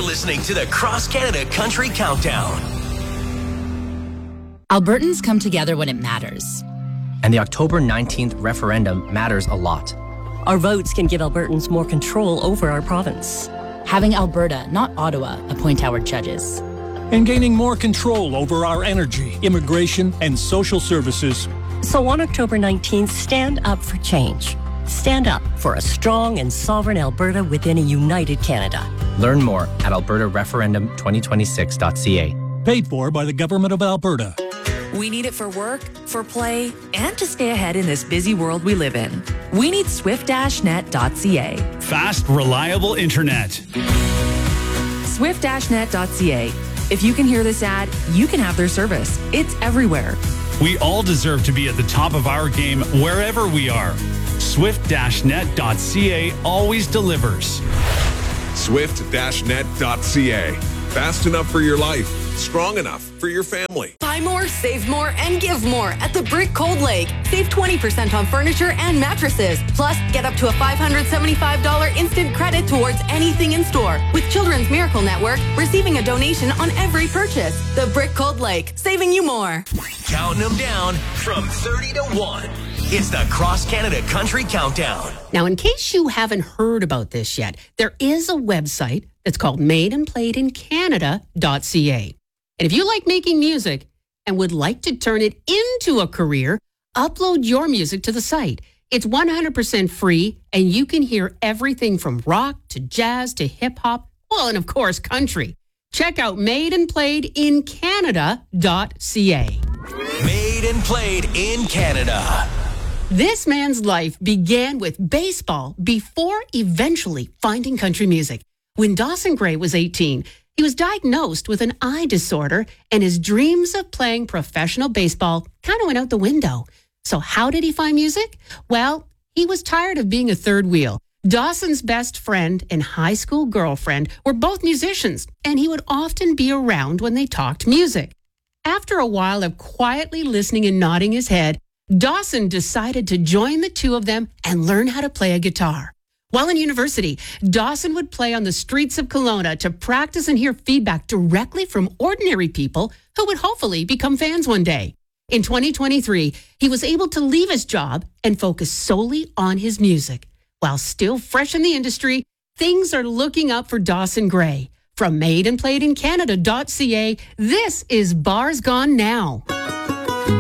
You're listening to the Cross Canada Country Countdown. Albertans come together when it matters. And the October 19th referendum matters a lot. Our votes can give Albertans more control over our province. Having Alberta, not Ottawa, appoint our judges. And gaining more control over our energy, immigration, and social services. So on October 19th, stand up for change. Stand up for a strong and sovereign Alberta within a united Canada. Learn more at albertareferendum2026.ca. Paid for by the Government of Alberta. We need it for work, for play, and to stay ahead in this busy world we live in. We need swift-net.ca. Fast, reliable internet. Swift-net.ca. If you can hear this ad, you can have their service. It's everywhere. We all deserve to be at the top of our game wherever we are. Swift-net.ca always delivers. Swift-net.ca. Fast enough for your life. Strong enough for your family. Buy more, save more, and give more at the Brick Cold Lake. Save 20% on furniture and mattresses. Plus, get up to a $575 instant credit towards anything in store. With Children's Miracle Network, receiving a donation on every purchase. The Brick Cold Lake, saving you more. Counting them down from 30 to 1. It's the Cross Canada Country Countdown. Now, in case you haven't heard about this yet, there is a website that's called madeandplayedincanada.ca. And if you like making music and would like to turn it into a career, upload your music to the site. It's 100% free, and you can hear everything from rock to jazz to hip-hop, well, and of course, country. Check out madeandplayedincanada.ca. Made and Played in Canada. This man's life began with baseball before eventually finding country music. When Dawson Gray was 18, he was diagnosed with an eye disorder, and his dreams of playing professional baseball kind of went out the window. So how did he find music? Well, he was tired of being a third wheel. Dawson's best friend and high school girlfriend were both musicians, and he would often be around when they talked music. After a while of quietly listening and nodding his head, Dawson decided to join the two of them and learn how to play a guitar. While in university, Dawson would play on the streets of Kelowna to practice and hear feedback directly from ordinary people who would hopefully become fans one day. In 2023, he was able to leave his job and focus solely on his music. While still fresh in the industry, things are looking up for Dawson Gray. From madeandplayedincanada.ca, this is Bars Gone Now.